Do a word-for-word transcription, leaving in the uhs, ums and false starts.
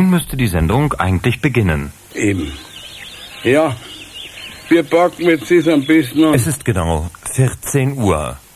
Nun müsste die Sendung eigentlich beginnen. Eben. Ja, wir packen jetzt das am besten an. Es ist genau vierzehn Uhr.